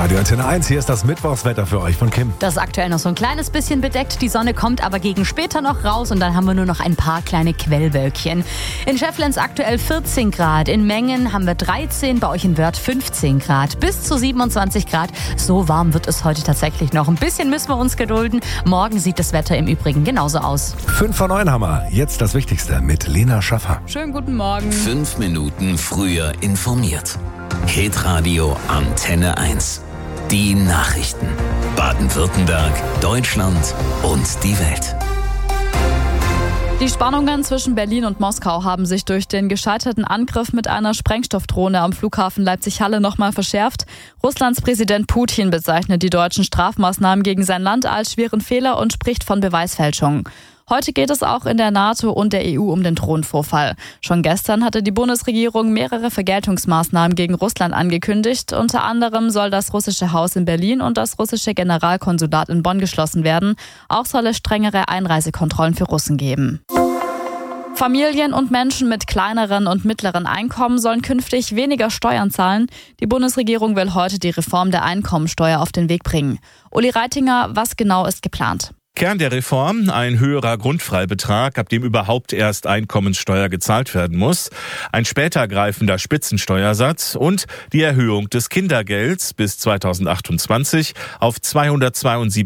Radio Antenne 1, hier ist das Mittwochswetter für euch von Kim. Das ist aktuell noch so ein kleines bisschen bedeckt. Die Sonne kommt aber gegen später noch raus und dann haben wir nur noch ein paar kleine Quellwölkchen. In Schefflens aktuell 14 Grad, in Mengen haben wir 13, bei euch in Wörth 15 Grad, bis zu 27 Grad. So warm wird es heute tatsächlich noch. Ein bisschen müssen wir uns gedulden. Morgen sieht das Wetter im Übrigen genauso aus. 5 vor 9 haben wir. Jetzt das Wichtigste mit Lena Schaffer. Schönen guten Morgen. 5 Minuten früher informiert. Hitradio Antenne 1. Die Nachrichten. Baden-Württemberg, Deutschland und die Welt. Die Spannungen zwischen Berlin und Moskau haben sich durch den gescheiterten Angriff mit einer Sprengstoffdrohne am Flughafen Leipzig-Halle nochmal verschärft. Russlands Präsident Putin bezeichnet die deutschen Strafmaßnahmen gegen sein Land als schweren Fehler und spricht von Beweisfälschung. Heute geht es auch in der NATO und der EU um den Drohnenvorfall. Schon gestern hatte die Bundesregierung mehrere Vergeltungsmaßnahmen gegen Russland angekündigt. Unter anderem soll das russische Haus in Berlin und das russische Generalkonsulat in Bonn geschlossen werden. Auch soll es strengere Einreisekontrollen für Russen geben. Familien und Menschen mit kleineren und mittleren Einkommen sollen künftig weniger Steuern zahlen. Die Bundesregierung will heute die Reform der Einkommensteuer auf den Weg bringen. Uli Reitinger, was genau ist geplant? Kern der Reform, ein höherer Grundfreibetrag, ab dem überhaupt erst Einkommenssteuer gezahlt werden muss, ein später greifender Spitzensteuersatz und die Erhöhung des Kindergelds bis 2028 auf 272